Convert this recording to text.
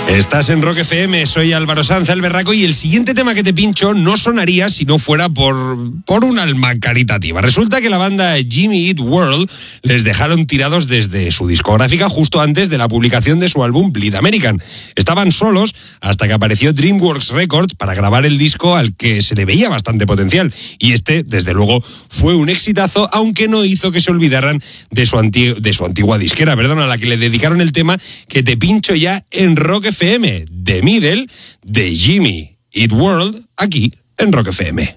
Estás en Rock FM, soy Álvaro Sanz, el Berraco, y el siguiente tema que te pincho no sonaría si no fuera por un alma caritativa. Resulta que la banda Jimmy Eat World les dejaron tirados desde su discográfica justo antes de la publicación de su álbum Bleed American. Estaban solos hasta que apareció DreamWorks Records para grabar el disco al que se le veía bastante potencial. Y desde luego, fue un exitazo, aunque no hizo que se olvidaran de su antigua disquera, a la que le dedicaron el tema que te pincho ya en Rock FM, The Middle, de Jimmy Eat World, aquí en Rock FM.